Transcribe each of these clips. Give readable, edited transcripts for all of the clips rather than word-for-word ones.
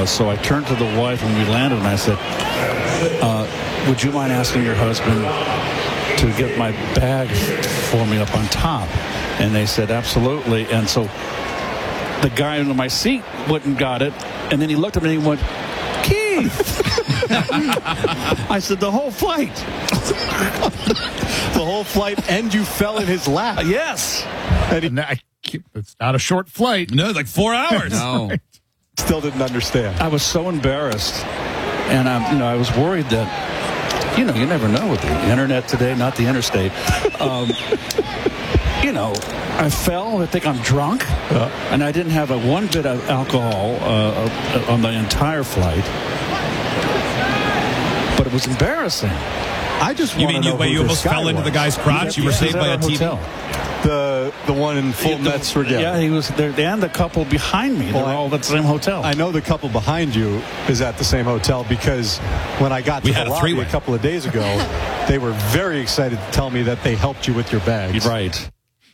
So I turned to the wife when we landed, and I said, would you mind asking your husband to get my bag for me up on top? And they said, absolutely. And so the guy under my seat went and got it, and then he looked at me and he went, Keith. I said, the whole flight. The whole flight, and you fell in his lap. Yes. And it's not a short flight. No, like 4 hours. No. Still didn't understand. I was so embarrassed, and I was worried that, you never know with the internet today, not the interstate. I fell. I think I'm drunk, and I didn't have one bit of alcohol on the entire flight. But it was embarrassing. I just want to know you almost fell into the guy's crotch. You were saved by a TV. Hotel. The one in full Mets regalia. Yeah, he was there, and the couple behind me. They're all at the same hotel. I know the couple behind you is at the same hotel because when I got to the lobby a couple of days ago, they were very excited to tell me that they helped you with your bags. Right.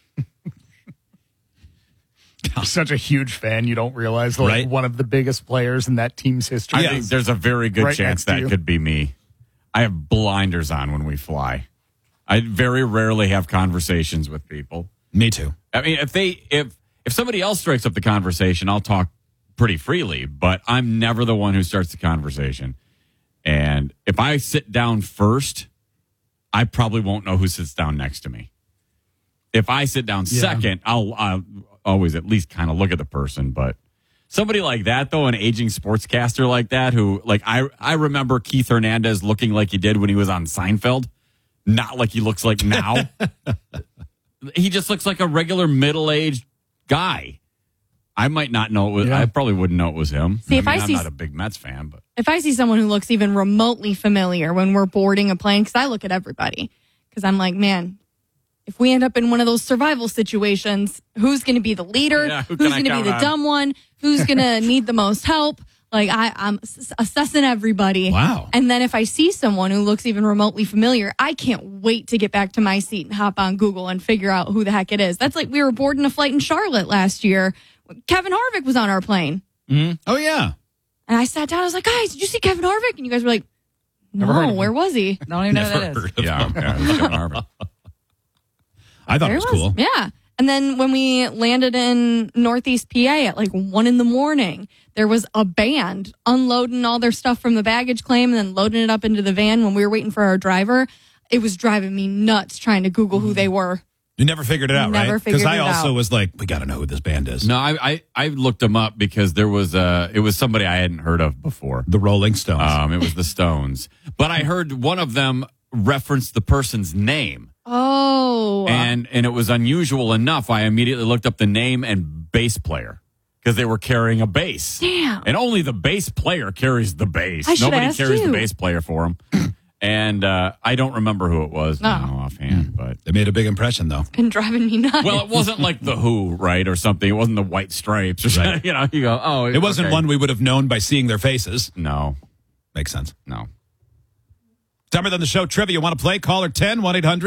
You're such a huge fan, you don't realize Right. one of the biggest players in that team's history. I think there's a very good right chance next to that you. could be me. I have blinders on when we fly. I very rarely have conversations with people. Me too. I mean, if somebody else strikes up the conversation, I'll talk pretty freely, but I'm never the one who starts the conversation. And if I sit down first, I probably won't know who sits down next to me. If I sit down second, I'll always at least kind of look at the person. But somebody like that, though, an aging sportscaster like that, who, like, I remember Keith Hernandez looking like he did when he was on Seinfeld, not like he looks like now. He just looks like a regular middle-aged guy. I might not know it was. I probably wouldn't know it was him. See, I'm not a big Mets fan, but if I see someone who looks even remotely familiar when we're boarding a plane, because I look at everybody, because I'm like, man, if we end up in one of those survival situations, who's going to be the leader? Yeah, who's going to be the dumb one? Who's going to need the most help? Like, I'm assessing everybody. Wow. And then if I see someone who looks even remotely familiar, I can't wait to get back to my seat and hop on Google and figure out who the heck it is. That's like we were boarding a flight in Charlotte last year. Kevin Harvick was on our plane. Mm-hmm. Oh, yeah. And I sat down. I was like, guys, did you see Kevin Harvick? And you guys were like, Never heard of no, him. where was he? I don't even know who that is. yeah, it was Kevin Harvick. I thought There it was cool. Yeah. And then when we landed in Northeast PA at like 1 a.m, there was a band unloading all their stuff from the baggage claim and then loading it up into the van when we were waiting for our driver. It was driving me nuts trying to Google who they were. You never figured it out, Never right? figured Because I it also out. was like, we got to know who this band is. No, I looked him up because there was it was somebody I hadn't heard of before. The Rolling Stones. It was the Stones, but I heard one of them reference the person's name. Oh. And it was unusual enough. I immediately looked up the name and bass player because they were carrying a bass. Damn. And only the bass player carries the bass. I should've Nobody asked carries you. the bass player for him. And I don't remember who it was now offhand, but They made a big impression, though. Been driving me nuts. well, it wasn't like the Who, right, or something. It wasn't the White Stripes, or something. You know. You go, oh, It wasn't okay. one we would have known by seeing their faces. No, Makes sense. no. Dumber Than the Show trivia. You want to play? Caller 10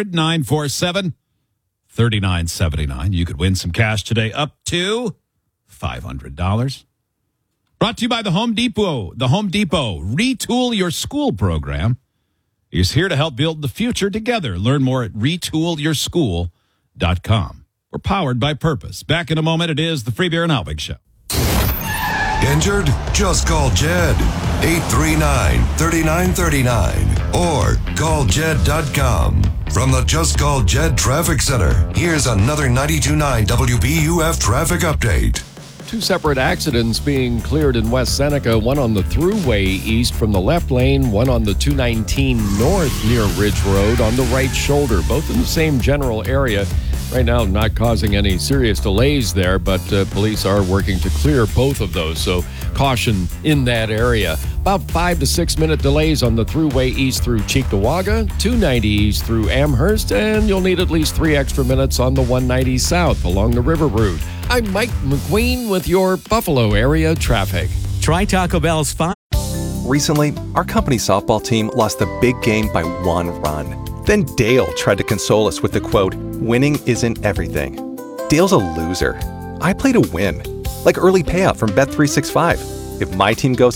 1-800-947-3979. You could win some cash today, up to $500. Brought to you by the Home Depot. The Home Depot Retool Your School program is here to help build the future together. Learn more at retoolyourschool.com. We're powered by purpose. Back in a moment, it is the Free Beer and Albig Show. Injured? Just call Jed. 839-3939 or call Jed.com. From the Just Call Jed Traffic Center, here's another 92.9 WBUF traffic update. Two separate accidents being cleared in West Seneca, one on the Thruway east from the left lane, one on the 219 north near Ridge Road on the right shoulder, both in the same general area. Right now, not causing any serious delays there, but police are working to clear both of those, so caution in that area. About 5 to 6 minute delays on the Thruway east through Cheektowaga, 290 east through Amherst, and you'll need at least 3 extra minutes on the 190 south along the river route. I'm Mike McQueen with your Buffalo area traffic. Try Taco Bell's fun. Recently, our company softball team lost the big game by 1 run. Then Dale tried to console us with the quote, "Winning isn't everything." Dale's a loser. I play to win, like early payout from Bet365. If my team goes